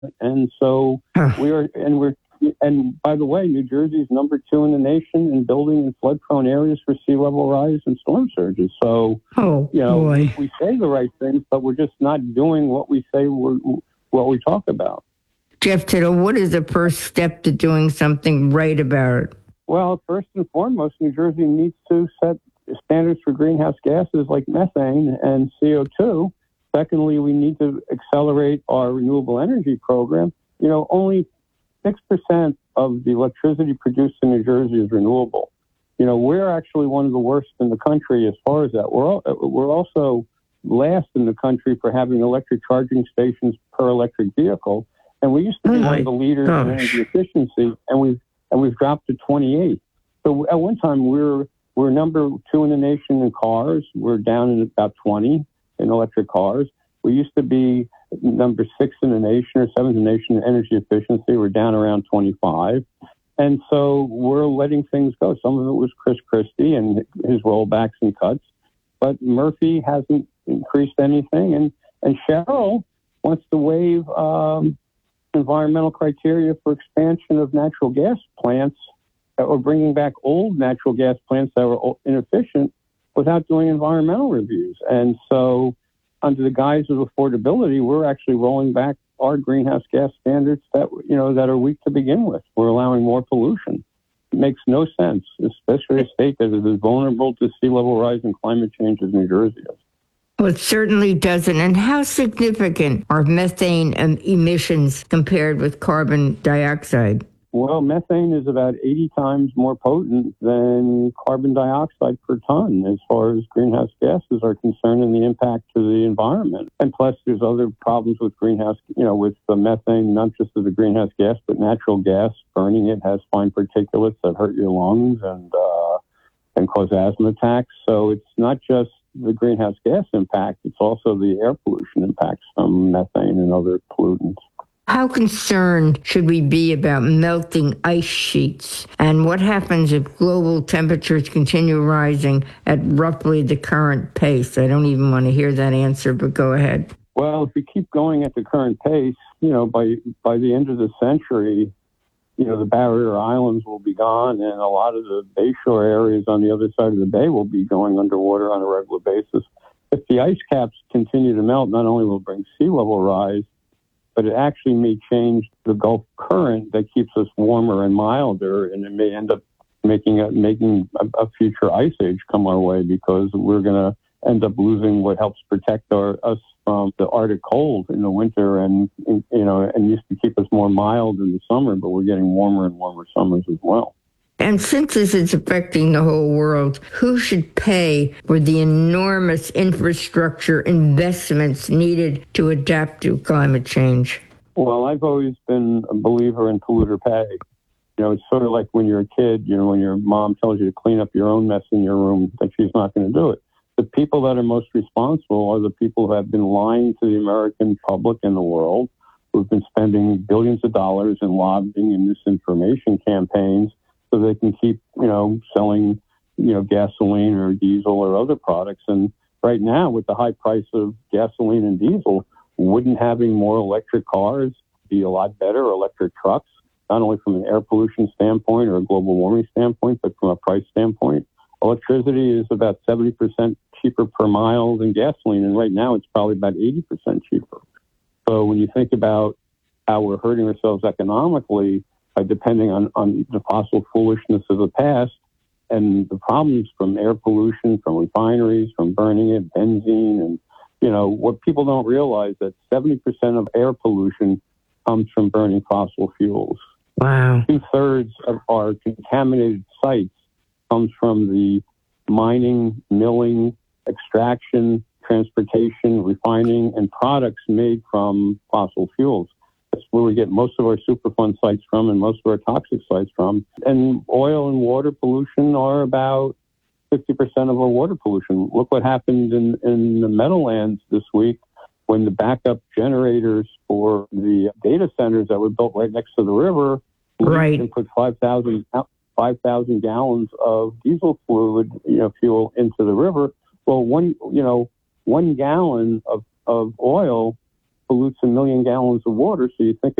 And so and by the way, New Jersey's number 2 in the nation in building in flood-prone areas for sea level rise and storm surges. So, we say the right things, but we're just not doing what we say what we talk about. Jeff Tittle, what is the first step to doing something right about it? Well, first and foremost, New Jersey needs to set standards for greenhouse gases like methane and CO2. Secondly, we need to accelerate our renewable energy program. Only 6% of the electricity produced in New Jersey is renewable. We're actually one of the worst in the country as far as that. We're also last in the country for having electric charging stations per electric vehicle. And we used to be one of the leaders in energy efficiency, and we've dropped to 28. So at one time we're number 2 in the nation in cars. We're down in about 20 in electric cars. We used to be number 6 in the nation or 7th in the nation in energy efficiency. We're down around 25. And so we're letting things go. Some of it was Chris Christie and his rollbacks and cuts, but Murphy hasn't increased anything. And Cheryl wants to waive environmental criteria for expansion of natural gas plants or bringing back old natural gas plants that were inefficient without doing environmental reviews. And so under the guise of affordability, we're actually rolling back our greenhouse gas standards that are weak to begin with. We're allowing more pollution. It makes no sense, especially a state that is as vulnerable to sea level rise and climate change as New Jersey is. Well, it certainly doesn't. And how significant are methane emissions compared with carbon dioxide? Well, methane is about 80 times more potent than carbon dioxide per ton as far as greenhouse gases are concerned and the impact to the environment. And plus, there's other problems with with the methane, not just as a greenhouse gas, but natural gas. Burning it has fine particulates that hurt your lungs and cause asthma attacks. So it's not just the greenhouse gas impact, it's also the air pollution impacts from methane and other pollutants. How concerned should we be about melting ice sheets? And what happens if global temperatures continue rising at roughly the current pace? I don't even want to hear that answer, but go ahead. Well, if we keep going at the current pace, by the end of the century, the barrier islands will be gone and a lot of the bayshore areas on the other side of the bay will be going underwater on a regular basis. If the ice caps continue to melt, not only will it bring sea level rise, but it actually may change the Gulf current that keeps us warmer and milder, and it may end up making a future ice age come our way because we're going to end up losing what helps protect us from the Arctic cold in the winter and used to keep us more mild in the summer, but we're getting warmer and warmer summers as well. And since this is affecting the whole world, who should pay for the enormous infrastructure investments needed to adapt to climate change? Well, I've always been a believer in polluter pay. It's sort of like when you're a kid, when your mom tells you to clean up your own mess in your room, that she's not going to do it. The people that are most responsible are the people who have been lying to the American public and the world, who've been spending billions of dollars in lobbying and misinformation campaigns so they can keep, selling, gasoline or diesel or other products. And right now, with the high price of gasoline and diesel, wouldn't having more electric cars be a lot better, electric trucks, not only from an air pollution standpoint or a global warming standpoint, but from a price standpoint? Electricity is about 70% cheaper per mile than gasoline, and right now it's probably about 80% cheaper. So when you think about how we're hurting ourselves economically by depending on the fossil foolishness of the past and the problems from air pollution, from refineries, from burning it, benzene, and what people don't realize that 70% of air pollution comes from burning fossil fuels. Wow. 2/3 of our contaminated sites comes from the mining, milling, extraction, transportation, refining, and products made from fossil fuels. That's where we get most of our Superfund sites from and most of our toxic sites from. And oil and water pollution are about 50% of our water pollution. Look what happened in the Meadowlands this week when the backup generators for the data centers that were built right next to the river and put 5,000 gallons of diesel fluid, fuel into the river. Well, one gallon of oil pollutes 1 million gallons of water. So you think